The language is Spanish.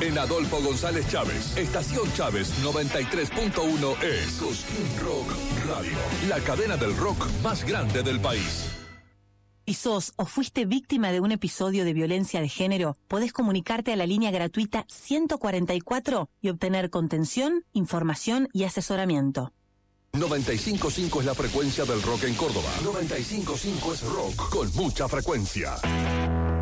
En Adolfo González Chávez, Estación Chávez 93.1 es Cosquín Rock Radio, la cadena del rock más grande del país. Si sos o fuiste víctima de un episodio de violencia de género, podés comunicarte a la línea gratuita 144 y obtener contención, información y asesoramiento. 95.5 es la frecuencia del rock en Córdoba. 95.5 es rock con mucha frecuencia.